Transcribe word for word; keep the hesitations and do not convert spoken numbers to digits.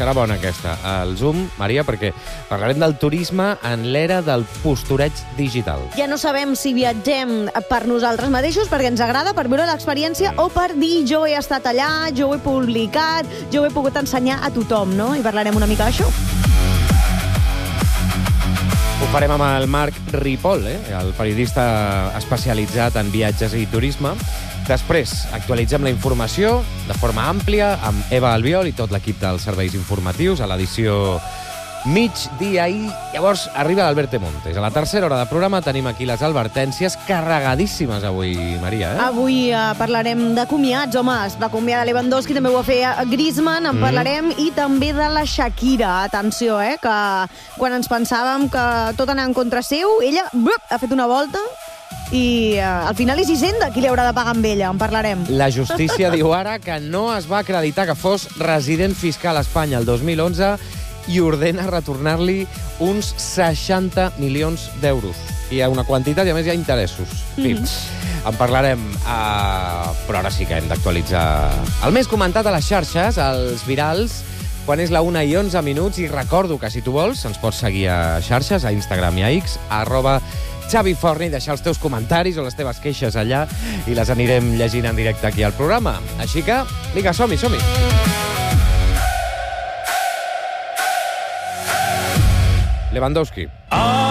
estarà bona aquesta, el Zoom, Maria, perquè parlarem del turisme en l'era del postureig digital. Ja no sabem si viatgem per nosaltres mateixos, perquè ens agrada, per viure l'experiència, o per dir jo he estat allà, jo ho he publicat, jo ho he pogut ensenyar a tothom, no? I parlarem una mica d'això. Ho farem amb el Marc Ripoll, eh? el periodista especialitzat en viatges i turisme. Després actualitzem la informació de forma àmplia amb Eva Albiol i tot l'equip dels serveis informatius a l'edició migdia i llavors arriba l'Albert Montes. A la tercera hora de programa tenim aquí les advertències carregadíssimes avui, Maria. Eh? Avui uh, parlarem de comiats, home. Es va acomiadar Lewandowski, també ho va fer Griezmann, en mm. parlarem, i també de la Shakira. Atenció, eh, que quan ens pensàvem que tot anava en contra seu, ella bup, ha fet una volta i uh, al final és Hisenda qui li haurà de pagar amb ella, en parlarem. La justícia diu ara que no es va acreditar que fos resident fiscal a Espanya el dos mil onze i ordena retornar-li uns seixanta milions d'euros. Hi ha una quantitat i, a més, hi ha interessos. Sí. Mm-hmm. En parlarem, uh, però ara sí que hem d'actualitzar el més comentat a les xarxes, els virals, quan és la una i onze minuts, i recordo que, si tu vols, ens pots seguir a xarxes, a Instagram i a X, arroba Xavi Forni, deixar els teus comentaris o les teves queixes allà i les anirem llegint en directe aquí al programa. Així que, vinga, som-hi, som-hi. Lewandowski. Ah!